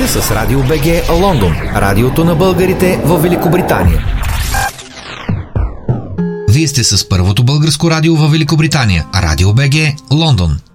сте с Радио БГ Лондон, радиото на българите в Великобритания. Вие сте с първото българско радио в Великобритания, Радио БГ Лондон.